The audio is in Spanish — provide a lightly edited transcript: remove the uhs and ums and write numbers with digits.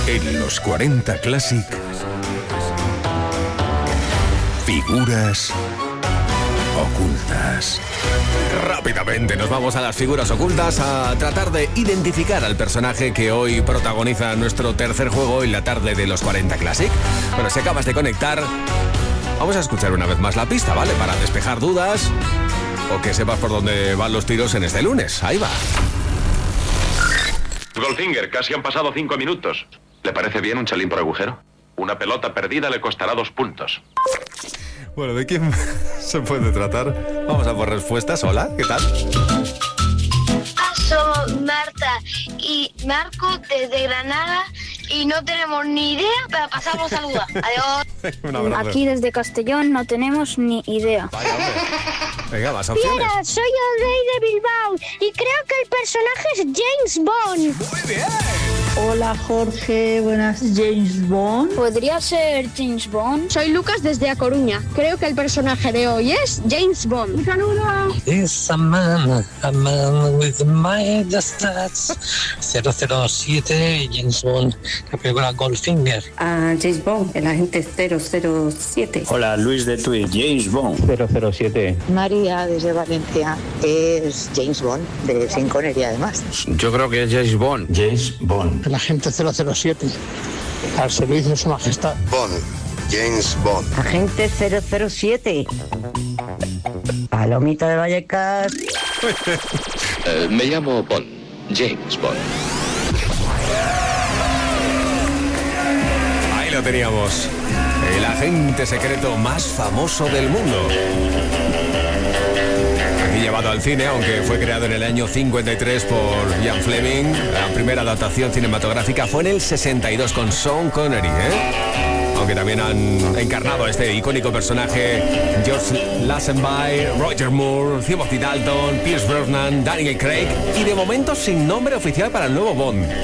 En los 40 Classic, figuras ocultas. Rápidamente nos vamos a las figuras ocultas a tratar de identificar al personaje que hoy protagoniza nuestro tercer juego en la tarde de los 40 Classic. Bueno, si acabas de conectar, vamos a escuchar una vez más la pista, ¿vale? Para despejar dudas o que sepas por dónde van los tiros en este lunes. Ahí va. Goldfinger, casi han pasado 5 minutos. ¿Le parece bien un chalín por agujero? Una pelota perdida le costará 2 puntos. Bueno, ¿de quién se puede tratar? Vamos a por respuestas. Hola, ¿qué tal? Somos Marta y Marco desde Granada y no tenemos ni idea, pero pasamos a saludar. Adiós. Un abrazo. Aquí desde Castellón no tenemos ni idea. Vaya, hombre. Venga, más opciones. Mira, soy el rey de Bilbao y creo que el personaje es James Bond. Muy bien. Hola Jorge, buenas. James Bond. ¿Podría ser James Bond? Soy Lucas desde A Coruña. Creo que el personaje de hoy es James Bond. Un saludo. It's a man with my stats. 007, James Bond, la película Goldfinger. James Bond, el agente 007. Hola, Luis de Tui, James Bond 007. María desde Valencia, es James Bond, de Sean Connery además. Yo creo que es James Bond. James Bond. El agente 007, al servicio de su majestad. Bond, James Bond. Agente 007. Palomita de Vallecas. Me llamo Bond, James Bond. Ahí lo teníamos. El agente secreto más famoso del mundo. Aquí llevado al cine, aunque fue creado en el año 53 por Ian Fleming. La primera adaptación cinematográfica fue en el 62 con Sean Connery, Aunque también han encarnado a este icónico personaje George Lazenby, Roger Moore, Timothy Dalton, Pierce Brosnan, Daniel Craig y de momento sin nombre oficial para el nuevo Bond.